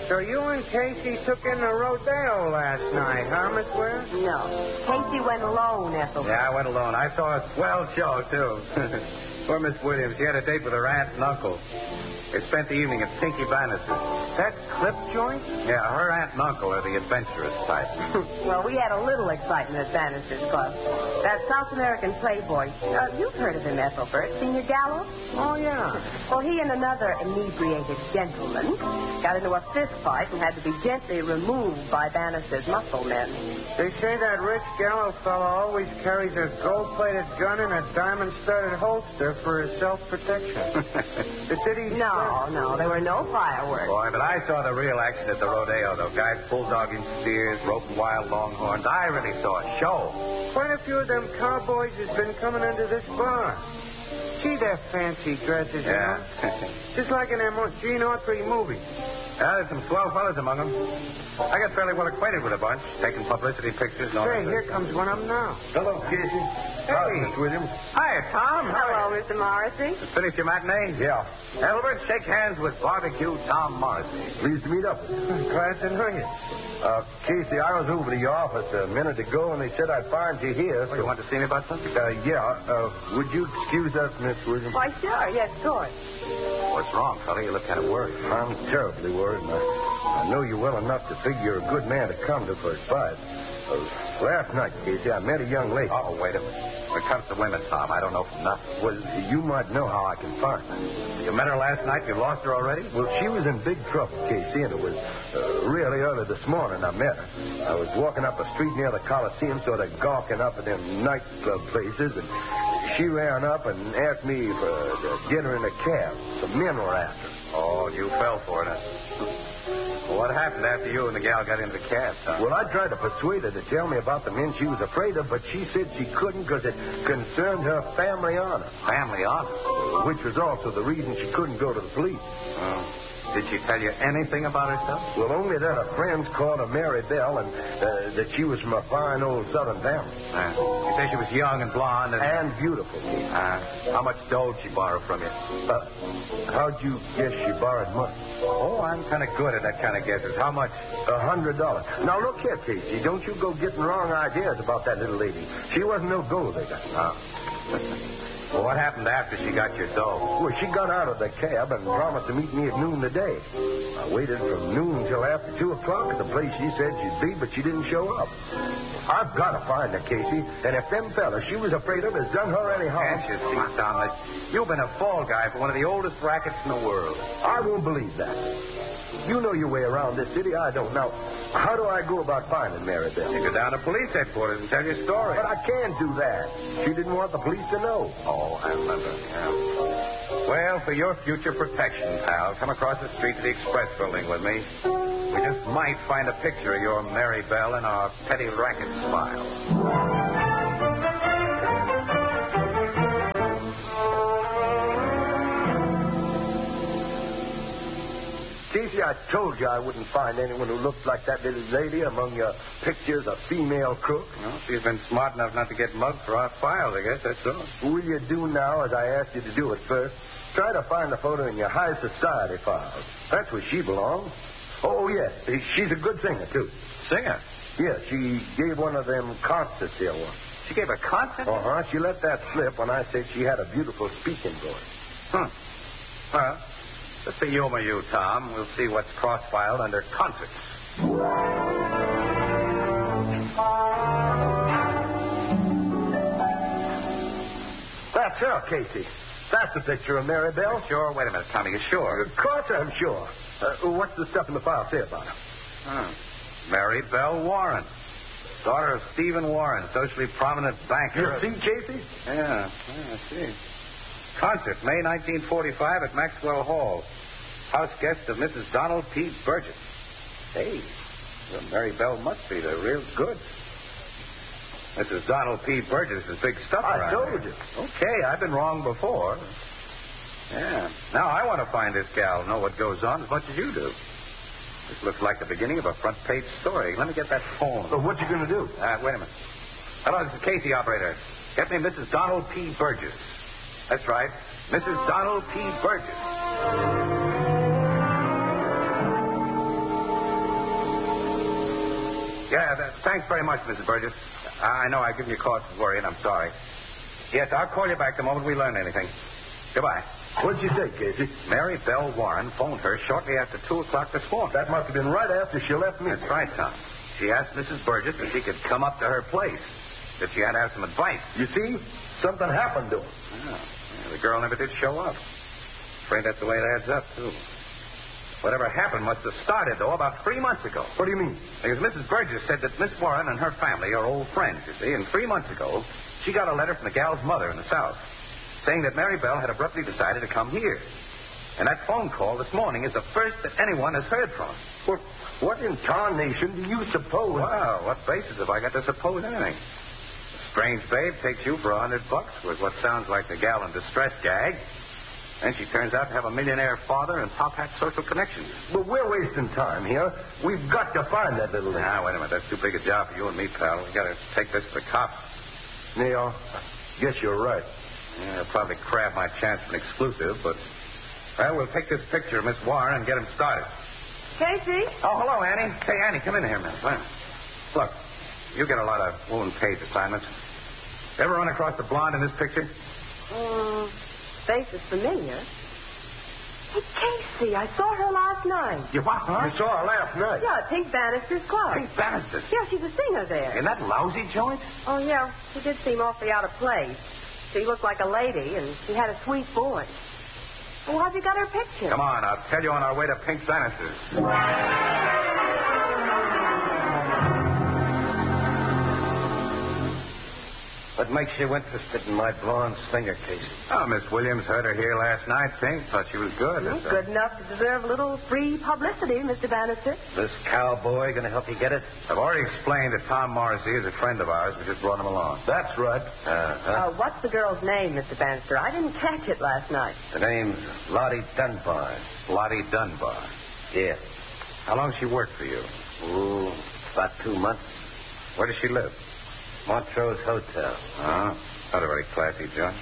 So you and Casey took in the rodeo last night, huh, Miss Ware? No. Casey went alone, Ethelbert. Yeah, I went alone. I saw a swell show, too. Poor Miss Williams. She had a date with her aunt and uncle. They spent the evening at Pinky Bannister's. That clip joint? Yeah, her aunt and uncle are the adventurous type. Well, we had a little excitement at Bannister's Club. That South American playboy, you've heard of him, Ethelbert. Senior Gallo? Oh, yeah. Well, he and another inebriated gentleman got into a fist fight and had to be gently removed by Bannister's muscle men. They say that rich Gallo fellow always carries a gold-plated gun in a diamond-studded holster for his self-protection. Did he... No, there were no fireworks. Boy, but I saw the real action at the rodeo, though. Guys bulldogging steers, roping wild longhorns. I really saw a show. Quite a few of them cowboys has been coming into this bar. See their fancy dresses, Yeah. Just like in that Gene Autry movie. There's some swell fellas among them. I got fairly well acquainted with a bunch, taking publicity pictures and all Say, that. here comes one of them now. Hello, Casey. Hey. Miss Williams. Hi, Tom. Hello, Mr. Morrissey. Just finished your matinee? Yeah. Albert, shake hands with Barbecue Tom Morrissey. Pleased to meet up with you. Glad to know you. Casey, I was over to your office a minute ago, and they said I'd find you here. You want to see me about something? Would you excuse us, Miss Williams? Why, sure. Yes, of course. What's wrong, fella? You look kind of worried. I'm terribly worried, and I know you well enough to figure you're a good man to come to for advice. Last night, Casey, I met a young lady. Oh, wait a minute. When it comes to women, Tom, I don't know from nothing. Well, you might know how I can find her. You met her last night? You lost her already? Well, she was in big trouble, Casey, and it was really early this morning I met her. I was walking up a street near the Coliseum, sort of gawking up at them nightclub places, and she ran up and asked me to get her in a cab. Some men were after her. Oh, you fell for it, huh? Well, what happened after you and the gal got into the cab, Tom? Well, I tried to persuade her to tell me about the men she was afraid of, but she said she couldn't because it concerned her family honor. Family honor? Which was also the reason she couldn't go to the police. Did she tell you anything about herself? Well, only that her friends called her Mary Bell and that she was from a fine old Southern family. You say she was young and blonde And beautiful, Casey. how much dough did she borrow from you? How'd you guess she borrowed money? Oh, I'm kind of good at that kind of guesses. How much? $100. Now, look here, Casey. Don't you go getting wrong ideas about that little lady. She wasn't no gold digger. Well, what happened after she got your dough? Well, she got out of the cab and promised to meet me at noon today. I waited from noon till after 2 o'clock at the place she said she'd be, but she didn't show up. I've got to find her, Casey, and if them fellas she was afraid of has done her any harm... Can't you see, Tom, that you've been a fall guy for one of the oldest rackets in the world? I won't believe that. You know your way around this city. I don't. Now, how do I go about finding Mary Bell? You go down to police headquarters and tell your story. But I can't do that. She didn't want the police to know. Oh, I remember. Yeah. Well, for your future protection, pal, come across the street to the Express building with me. We just might find a picture of your Mary Bell in our petty rackets file. Casey, I told you I wouldn't find anyone who looked like that little lady among your pictures of female crooks. Well, she's been smart enough not to get mugged for our files, I guess, that's all. Will you do now as I asked you to do at first? Try to find the photo in your high society files. That's where she belongs. Oh, yes. She's a good singer, too. Singer? Yes, she gave one of them concerts here once. She gave a concert? Uh-huh. She let that slip when I said she had a beautiful speaking voice. Well, just to humor you, Tom, we'll see what's cross-filed under concerts. That's her, Casey. That's the picture of Mary Bell. Sure? Wait a minute, Tommy, you sure? Of course I'm sure. What's the stuff in the file say about her? Mary Bell Warren. Daughter of Stephen Warren, socially prominent banker. You see, Casey? Yeah, I see. Concert, May 1945 at Maxwell Hall. House guest of Mrs. Donald P. Burgess. Hey, well, Mary Bell must be the real goods. Mrs. Donald P. Burgess is big stuff around I told here. you. Okay, I've been wrong before. Yeah. Now I want to find this gal, know what goes on as much as you do. This looks like the beginning of a front-page story. Let me get that phone. So what you going to do? Wait a minute. Hello, this is Casey, operator. Get me Mrs. Donald P. Burgess. That's right. Mrs. Donald P. Burgess. Yeah, thanks very much, Mrs. Burgess. I know I've given you cause for worry, and I'm sorry. Yes, I'll call you back the moment we learn anything. Goodbye. What'd you say, Casey? Mary Bell Warren phoned her shortly after 2 o'clock this morning. That must have been right after she left me. That's right, Tom. She asked Mrs. Burgess if she could come up to her place, if she had to have some advice. You see? Something happened to her. Yeah, the girl never did show up. Afraid that's the way it adds up, too. Whatever happened must have started, though, about 3 months ago. What do you mean? Because Mrs. Burgess said that Miss Warren and her family are old friends, you see, and 3 months ago, she got a letter from the gal's mother in the South saying that Mary Bell had abruptly decided to come here. And that phone call this morning is the first that anyone has heard from. Well, what in tarnation do you suppose? Well, what basis have I got to suppose anything? A strange babe takes you for $100 with what sounds like the gal in distress gag. And she turns out to have a millionaire father and top hat social connections. But we're wasting time here. We've got to find that little lady. Now, wait a minute. That's too big a job for you and me, pal. We got to take this to the cops. Neil, guess you're right. Yeah, I'll probably crab my chance for an exclusive, but... Well, we'll take this picture of Miss Warren and get him started. Casey? Oh, hello, Annie. Hey, Annie, come in here a minute. Look, you get a lot of woman page assignments. Ever run across the blonde in this picture? Face is familiar. Hey, Casey, I saw her last night. You what, huh? You saw her last night. Yeah, at Pink Bannister's Club. Pink Bannister. Yeah, she's a singer there. In that lousy joint? Oh, yeah. She did seem awfully out of place. She looked like a lady, and she had a sweet voice. Well, have you got her picture? Come on, I'll tell you on our way to Pink Bannister's. What makes you interested in my blonde singer, Casey? Oh, Miss Williams heard her here last night, Pink. Thought she was good. Good enough to deserve a little free publicity, Mr. Bannister. This cowboy going to help you get it? I've already explained that Tom Morrissey is a friend of ours. We just brought him along. That's right. What's the girl's name, Mr. Bannister? I didn't catch it last night. The name's Lottie Dunbar. Lottie Dunbar. Yeah. How long she worked for you? Ooh, about 2 months. Where does she live? Montrose Hotel. Oh, not a very classy joint.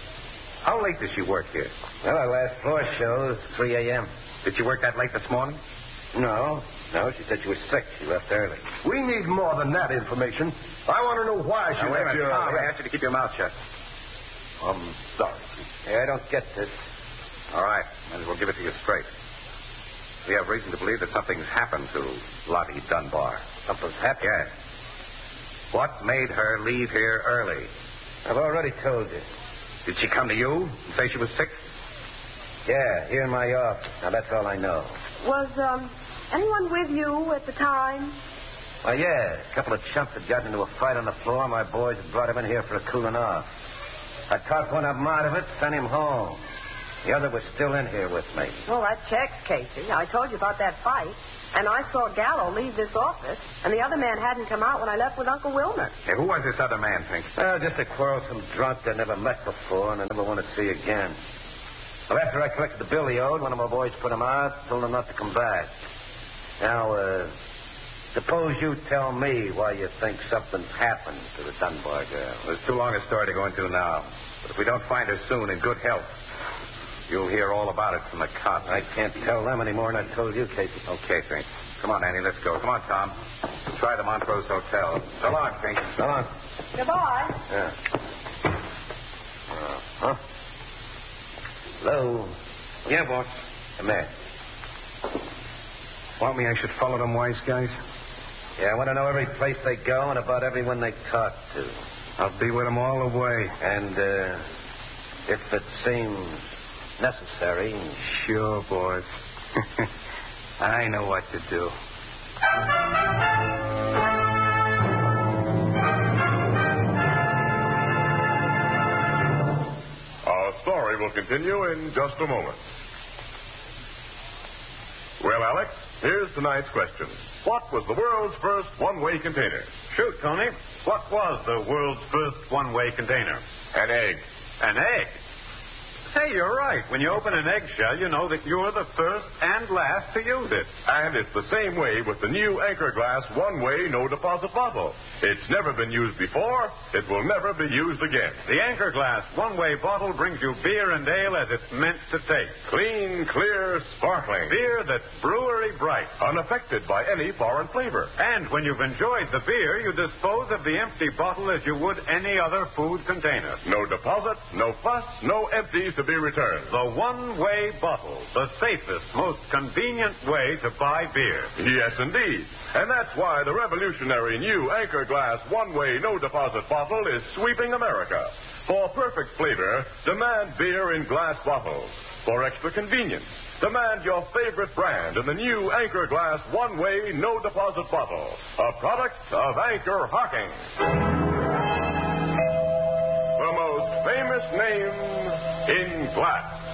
How late does she work here? Well, our last floor show is 3 a.m. Did she work that late this morning? No, she said she was sick. She left early. We need more than that information. I want to know why she Now, wait a left minute, you. Tom, I asked you to keep your mouth shut. I'm sorry. Yeah, I don't get this. All right, might as well give it to you straight. We have reason to believe that something's happened to Lottie Dunbar. Something's happened? Yes. What made her leave here early? I've already told you. Did she come to you and say she was sick? Yeah, here in my office. Now, that's all I know. Was, anyone with you at the time? Well, yeah, a couple of chumps had gotten into a fight on the floor. My boys had brought him in here for a cooling off. I talked one of them out of it, sent him home. The other was still in here with me. Well, that checks, Casey. I told you about that fight. And I saw Gallo leave this office, and the other man hadn't come out when I left with Uncle Wilmer. Hey, who was this other man, Pink? Just a quarrelsome drunk I never met before and I never want to see again. Well, after I collected the bill he owed, one of my boys put him out, told him not to come back. Now, suppose you tell me why you think something's happened to the Dunbar girl. Well, it's too long a story to go into now. But if we don't find her soon in good health, you'll hear all about it from the cops. I can't tell them any more than I told you, Casey. Okay, Pink. Come on, Annie, let's go. Come on, Tom. We'll try the Montrose Hotel. So long, Pink. So long. Goodbye. Yeah. Huh? Hello. Yeah, boss. Come here. Want me I should follow them wise guys? Yeah, I want to know every place they go and about everyone they talk to. I'll be with them all the way. And, if it seems necessary. Sure, boss. I know what to do. Our story will continue in just a moment. Well, Alex, here's tonight's question. What was the world's first one-way container? Shoot, Tony. What was the world's first one-way container? An egg. An egg? Hey, you're right. When you open an eggshell, you know that you're the first and last to use it. And it's the same way with the new Anchor Glass one-way no-deposit bottle. It's never been used before. It will never be used again. The Anchor Glass one-way bottle brings you beer and ale as it's meant to taste. Clean, clear, sparkling. Beer that's brewery bright. Unaffected by any foreign flavor. And when you've enjoyed the beer, you dispose of the empty bottle as you would any other food container. No deposit, no fuss, no empties to be returned. The one-way bottle, the safest, most convenient way to buy beer. Yes, indeed. And that's why the revolutionary new Anchor Glass one-way no-deposit bottle is sweeping America. For perfect flavor, demand beer in glass bottles. For extra convenience, demand your favorite brand in the new Anchor Glass one-way no-deposit bottle, a product of Anchor Hocking. The most famous name in glass.